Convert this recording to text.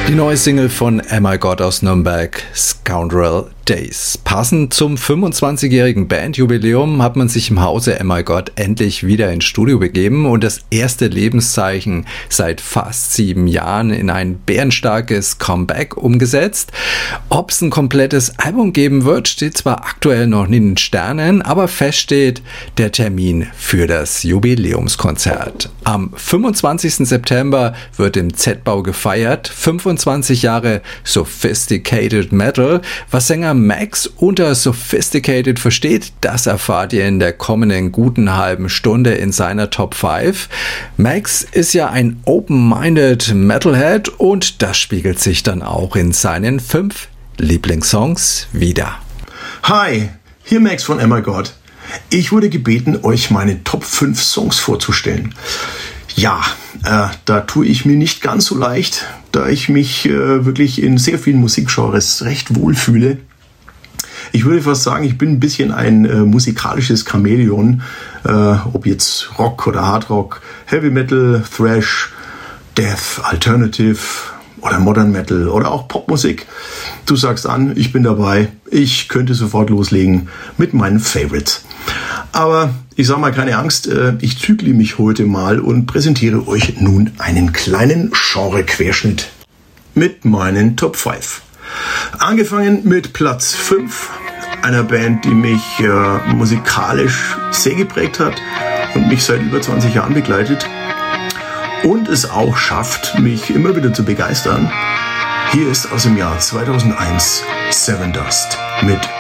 Die neue Single von Oh My God aus Nürnberg, Scoundrel Days. Passend zum 25-jährigen Bandjubiläum hat man sich im Hause Oh My God endlich wieder ins Studio begeben und das erste Lebenszeichen seit fast 7 Jahren in ein bärenstarkes Comeback umgesetzt. Ob es ein komplettes Album geben wird, steht zwar aktuell noch in den Sternen, aber fest steht der Termin für das Jubiläumskonzert. Am 25. September wird im Z-Bau gefeiert, 25 Jahre Sophisticated Metal. Was Sänger Max unter Sophisticated versteht, das erfahrt ihr in der kommenden guten halben Stunde in seiner Top 5. Max ist ja ein open-minded Metalhead und das spiegelt sich dann auch in seinen 5 Lieblingssongs wider. Hi, hier Max von Oh My God. Ich wurde gebeten, euch meine Top 5 Songs vorzustellen. Ja, da tue ich mir nicht ganz so leicht, da ich mich wirklich in sehr vielen Musikgenres recht wohlfühle. Ich würde fast sagen, ich bin ein bisschen ein musikalisches Chamäleon, ob jetzt Rock oder Hardrock, Heavy Metal, Thrash, Death, Alternative oder Modern Metal oder auch Popmusik. Du sagst an, ich bin dabei, ich könnte sofort loslegen mit meinen Favorites. Aber ich sag mal, keine Angst, ich zügle mich heute mal und präsentiere euch nun einen kleinen Genre-Querschnitt mit meinen Top 5. Angefangen mit Platz 5, einer Band, die mich musikalisch sehr geprägt hat und mich seit über 20 Jahren begleitet und es auch schafft, mich immer wieder zu begeistern. Hier ist aus dem Jahr 2001 Sevendust mit